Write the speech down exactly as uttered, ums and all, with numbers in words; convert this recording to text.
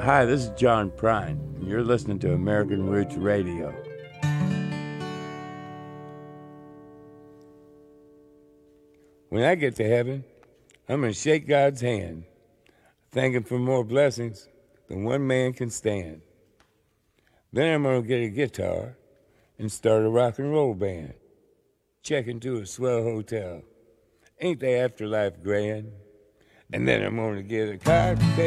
Hi, this is John Prine, and you're listening to American Roots Radio. When I get to heaven, I'm going to shake God's hand, thank Him for more blessings than one man can stand. Then I'm going to get a guitar and start a rock and roll band. Check into a swell hotel. Ain't the afterlife grand? And then I'm going to get a cocktail